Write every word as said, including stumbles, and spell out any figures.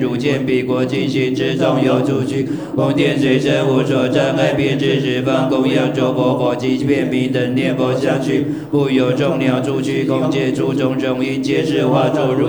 如见彼国尽心之中有主去，供天水神无所障碍，遍知十方供养诸佛佛及遍平等念佛相续，不有众鸟诸趣共界诸众生一切是化作如